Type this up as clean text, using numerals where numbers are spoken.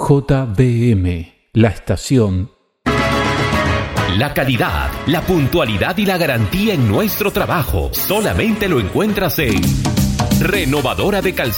JBM, la estación. La calidad, la puntualidad y la garantía en nuestro trabajo solamente lo encuentras en Renovadora de Calzado